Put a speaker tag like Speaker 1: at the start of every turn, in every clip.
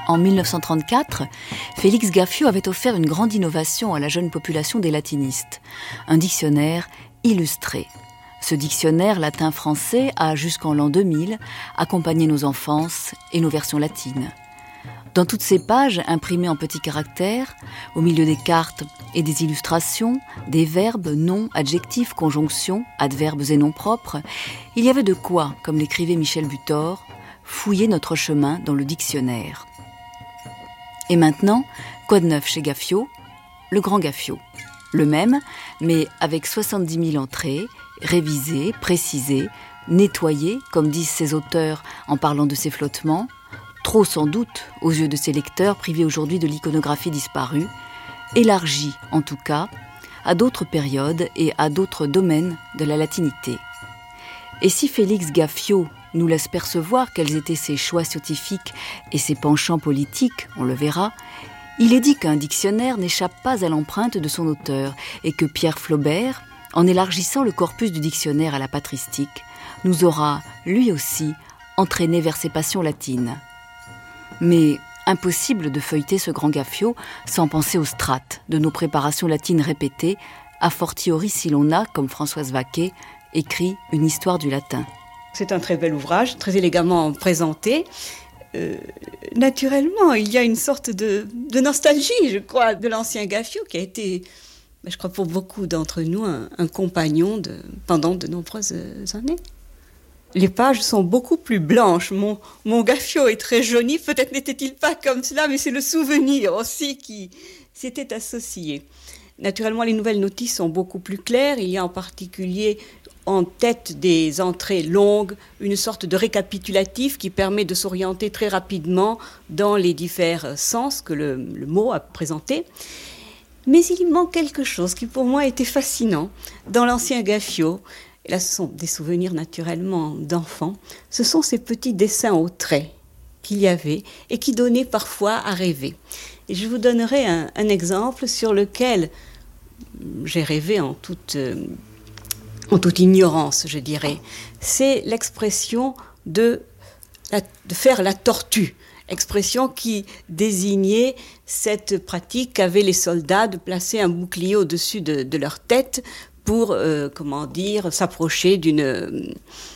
Speaker 1: En 1934, Félix Gaffiot avait offert une grande innovation à la jeune population des latinistes, un dictionnaire illustré. Ce dictionnaire latin-français a, jusqu'en l'an 2000, accompagné nos enfances et nos versions latines. Dans toutes ces pages, imprimées en petits caractères, au milieu des cartes et des illustrations, des verbes, noms, adjectifs, conjonctions, adverbes et noms propres, il y avait de quoi, comme l'écrivait Michel Butor, fouiller notre chemin dans le dictionnaire. Et maintenant, quoi de neuf chez Gaffiot ? Le Grand Gaffiot. Le même, mais avec 70 000 entrées, révisées, précisées, nettoyées, comme disent ses auteurs en parlant de ses flottements, trop sans doute aux yeux de ses lecteurs privés aujourd'hui de l'iconographie disparue, élargie en tout cas à d'autres périodes et à d'autres domaines de la latinité. Et si Félix Gaffiot nous laisse percevoir quels étaient ses choix scientifiques et ses penchants politiques, on le verra, il est dit qu'un dictionnaire n'échappe pas à l'empreinte de son auteur et que Pierre Flaubert, en élargissant le corpus du dictionnaire à la patristique, nous aura, lui aussi, entraîné vers ses passions latines. Mais impossible de feuilleter ce Grand Gaffiot sans penser aux strates de nos préparations latines répétées, a fortiori si l'on a, comme Françoise Vaquet, écrit une histoire du latin.
Speaker 2: C'est un très bel ouvrage, très élégamment présenté. Naturellement, il y a une sorte de nostalgie, je crois, de l'ancien Gaffiot qui a été, je crois pour beaucoup d'entre nous, un compagnon pendant de nombreuses années. Les pages sont beaucoup plus blanches. Mon Gaffiot est très jauni. Peut-être n'était-il pas comme cela, mais c'est le souvenir aussi qui s'était associé. Naturellement, les nouvelles notices sont beaucoup plus claires. Il y a en particulier en tête des entrées longues une sorte de récapitulatif qui permet de s'orienter très rapidement dans les divers sens que le mot a présenté. Mais il manque quelque chose qui pour moi était fascinant dans l'ancien Gaffiot. Et là, ce sont des souvenirs naturellement d'enfants. Ce sont ces petits dessins au trait qu'il y avait et qui donnaient parfois à rêver. Et je vous donnerai un exemple sur lequel j'ai rêvé en toute ignorance, je dirais. C'est l'expression de faire la tortue. Expression qui désignait cette pratique qu'avaient les soldats de placer un bouclier au-dessus de leur tête pour, s'approcher d'une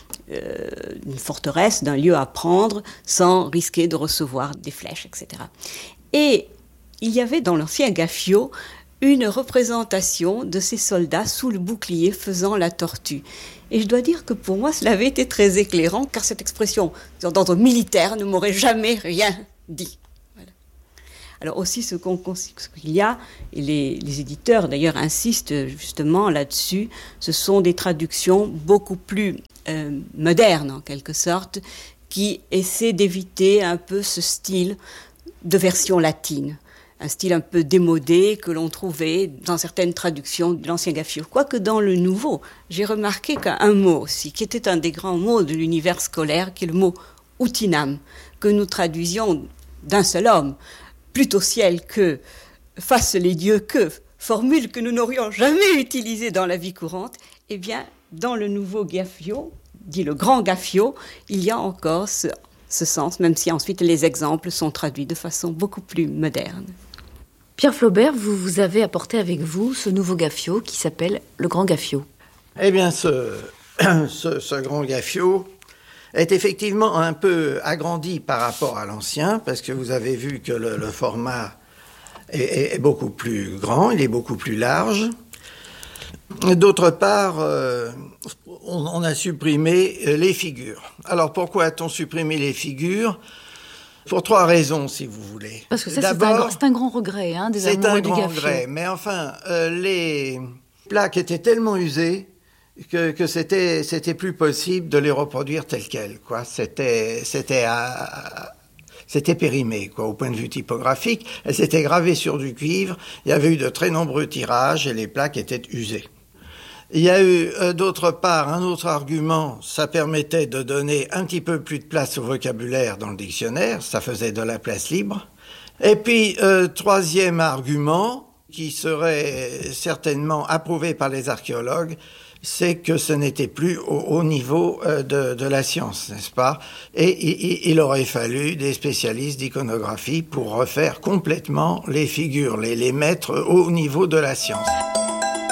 Speaker 2: forteresse, d'un lieu à prendre, sans risquer de recevoir des flèches, etc. Et il y avait dans l'ancien Gaffiot une représentation de ces soldats sous le bouclier faisant la tortue. Et je dois dire que pour moi, cela avait été très éclairant, car cette expression d'ordre militaire ne m'aurait jamais rien dit. Voilà. Alors aussi, ce qu'il y a, et les éditeurs d'ailleurs insistent justement là-dessus, ce sont des traductions beaucoup plus modernes en quelque sorte, qui essaient d'éviter un peu ce style de version latine. Un style un peu démodé que l'on trouvait dans certaines traductions de l'ancien Gaffiot. Quoique dans le nouveau, j'ai remarqué qu'un mot aussi, qui était un des grands mots de l'univers scolaire, qui est le mot « utinam », que nous traduisions d'un seul homme, plutôt ciel que, fasse les dieux que, formule que nous n'aurions jamais utilisée dans la vie courante, eh bien, dans le nouveau Gaffiot, dit le Grand Gaffiot, il y a encore ce sens, même si ensuite les exemples sont traduits de façon beaucoup plus moderne.
Speaker 1: Pierre Flaubert, vous avez apporté avec vous ce nouveau Gaffiot qui s'appelle le Grand Gaffiot.
Speaker 3: Eh bien, ce Grand Gaffiot est effectivement un peu agrandi par rapport à l'ancien, parce que vous avez vu que le format est beaucoup plus grand, il est beaucoup plus large. D'autre part, on a supprimé les figures. Alors pourquoi a-t-on supprimé les figures ? Pour 3 raisons, si vous voulez.
Speaker 1: Parce que ça, c'est un grand regret des amoureux du Gaffiot. C'est un grand regret,
Speaker 3: mais enfin, les plaques étaient tellement usées que c'était plus possible de les reproduire telles quelles, quoi. C'était périmé, quoi, au point de vue typographique. Elles étaient gravées sur du cuivre. Il y avait eu de très nombreux tirages et les plaques étaient usées. Il y a eu, d'autre part, un autre argument, ça permettait de donner un petit peu plus de place au vocabulaire dans le dictionnaire, ça faisait de la place libre. Et puis, 3e argument, qui serait certainement approuvé par les archéologues, c'est que ce n'était plus au niveau de la science, n'est-ce pas? Et il aurait fallu des spécialistes d'iconographie pour refaire complètement les figures, les mettre au niveau de la science.